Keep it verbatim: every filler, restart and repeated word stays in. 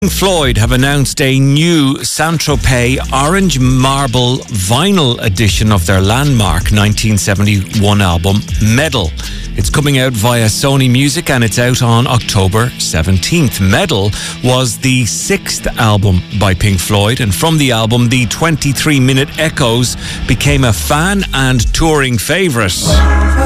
Pink Floyd have announced a new Saint-Tropez Orange Marble vinyl edition of their landmark nineteen seventy-one album, Medal. It's coming out via Sony Music and it's out on October seventeenth. Medal was the sixth album by Pink Floyd, and from the album, the twenty-three minute Echoes became a fan and touring favourite.